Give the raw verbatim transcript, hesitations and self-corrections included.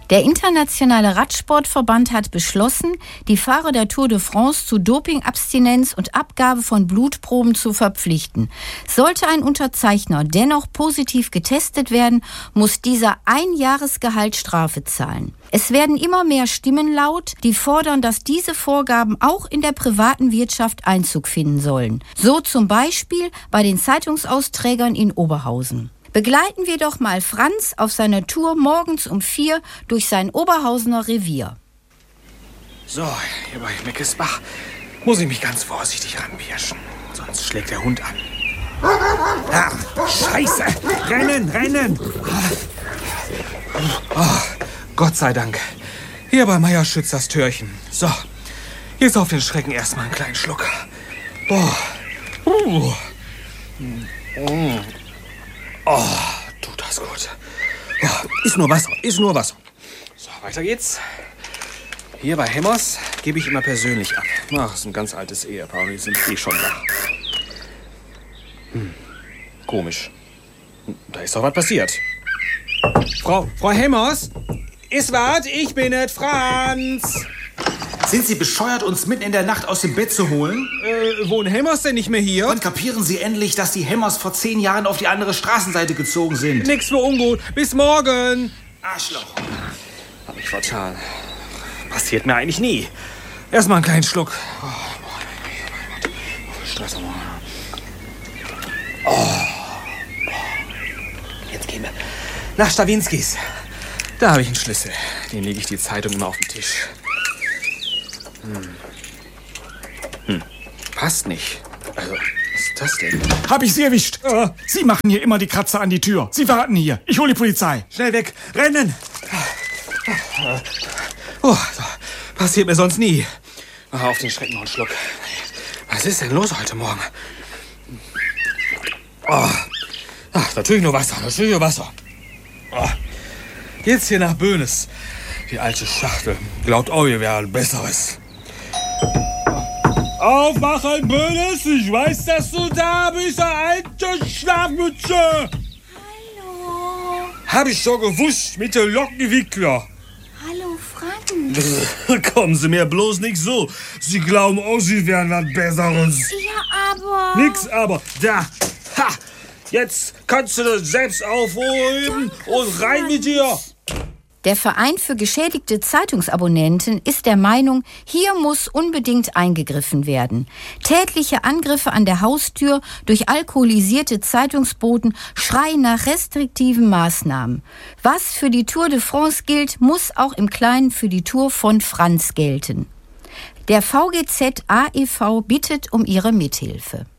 Der Internationale Radsportverband hat beschlossen, die Fahrer der Tour de France zu Dopingabstinenz und Abgabe von Blutproben zu verpflichten. Sollte ein Unterzeichner dennoch positiv getestet werden, muss dieser ein Jahresgehalt Strafe zahlen. Es werden immer mehr Stimmen laut, die fordern, dass diese Vorgaben auch in der privaten Wirtschaft Einzug finden sollen. So zum Beispiel bei den Zeitungsausträgern in Oberhausen. Begleiten wir doch mal Franz auf seiner Tour morgens um vier durch sein Oberhausener Revier. So, hier bei Meckesbach muss ich mich ganz vorsichtig ranpirschen, sonst schlägt der Hund an. Ah, Scheiße! Rennen, rennen! Oh, Gott sei Dank. Hier bei Meier Schützers Türchen. So, jetzt auf den Schrecken erstmal einen kleinen Schluck. Boah. Uh. Mm. Oh, tut das gut. Oh, ist nur Wasser, ist nur Wasser. So, weiter geht's. Hier bei Hemmers gebe ich immer persönlich ab. Ach, das ist ein ganz altes Ehepaar und die sind eh schon wach. Hm, komisch. Da ist doch was passiert. Frau, Frau Hemmers? Ist was? Ich bin es, Franz. Sind Sie bescheuert, uns mitten in der Nacht aus dem Bett zu holen? Äh, wohnen Hemmers denn nicht mehr hier? Wann kapieren Sie endlich, dass die Hemmers vor zehn Jahren auf die andere Straßenseite gezogen sind? Nix für ungut. Bis morgen. Arschloch. Hab mich vertan. Passiert mir eigentlich nie. Erstmal einen kleinen Schluck. Oh, Stress. Oh. Jetzt gehen wir nach Stawinskis. Da habe ich einen Schlüssel. Den lege ich die Zeitung immer auf den Tisch. Hm. Hm. Passt nicht. Also, was ist das denn? Hab ich Sie erwischt. Äh. Sie machen hier immer die Kratzer an die Tür. Sie warten hier. Ich hole die Polizei. Schnell weg. Rennen. Oh, passiert mir sonst nie. Auf den Schrecken noch einen Schluck. Was ist denn los heute Morgen? Oh. Ach, natürlich nur Wasser. Natürlich nur Wasser. Oh. Jetzt hier nach Böhnes. Die alte Schachtel. Glaubt auch, ihr wäre ein besseres. Aufwachen, Böhnes! Ich weiß, dass du da bist, alte Schlafmütze! Hallo. Hab ich schon gewusst, mit der Lockenwickler. Hallo, Franz. Kommen Sie mir bloß nicht so. Sie glauben auch, Sie wären was Besseres. Ja, aber... Nix aber. Da. Ha! Jetzt kannst du das selbst aufheben. Danke, und rein Franz. Mit dir. Der Verein für geschädigte Zeitungsabonnenten ist der Meinung, hier muss unbedingt eingegriffen werden. Tätliche Angriffe an der Haustür durch alkoholisierte Zeitungsboten schreien nach restriktiven Maßnahmen. Was für die Tour de France gilt, muss auch im Kleinen für die Tour von Franz gelten. Der V G Z A e V bittet um ihre Mithilfe.